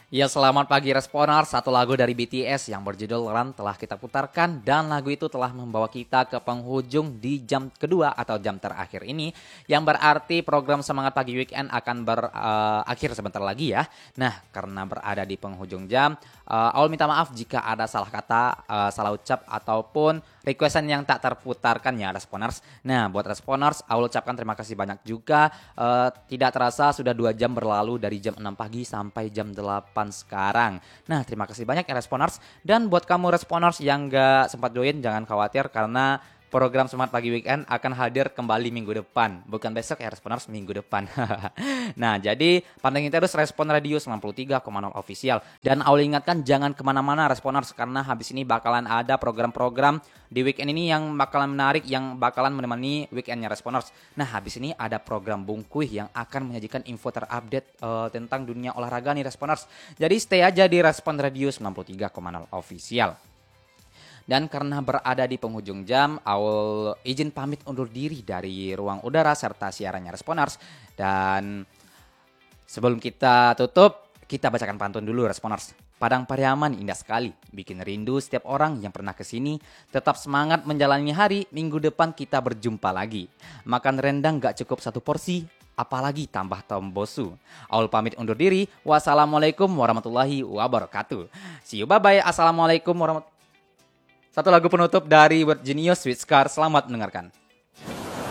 Ya, selamat pagi Responers. Satu lagu dari BTS yang berjudul Run telah kita putarkan dan lagu itu telah membawa kita ke penghujung di jam kedua atau jam terakhir ini, yang berarti program Semangat Pagi Weekend akan berakhir sebentar lagi ya. Nah, karena berada di penghujung jam, Aul minta maaf jika ada salah kata, salah ucap ataupun requestan yang tak terputarkan ya Responers. Nah, buat Responers, Aul ucapkan terima kasih banyak juga. Tidak terasa sudah 2 jam berlalu dari jam 6 pagi sampai jam 8 sekarang. Nah, terima kasih banyak ya Responers. Dan buat kamu Responers yang gak sempat join, jangan khawatir karena program Semangat Pagi Weekend akan hadir kembali minggu depan. Bukan besok ya Responers, minggu depan. Nah, jadi pantengin terus Respon Radio 93,0 official. Dan Aul ingatkan jangan kemana-mana Responers, karena habis ini bakalan ada program-program di weekend ini yang bakalan menarik, yang bakalan menemani weekendnya Responers. Nah, habis ini ada program Bungkuih yang akan menyajikan info terupdate tentang dunia olahraga nih Responers. Jadi stay aja di Respon Radio 93,0 official. Dan karena berada di penghujung jam, Aul izin pamit undur diri dari ruang udara serta siarannya Responers. Dan sebelum kita tutup, kita bacakan pantun dulu Responers. Padang Pariaman indah sekali, bikin rindu setiap orang yang pernah kesini. Tetap semangat menjalani hari, minggu depan kita berjumpa lagi. Makan rendang gak cukup 1 porsi, apalagi tambah tombosu. Aul pamit undur diri, wassalamualaikum warahmatullahi wabarakatuh. See you, bye-bye, assalamualaikum warahmatullahi. Satu lagu penutup dari Word Genius, Sweet Scar, selamat mendengarkan.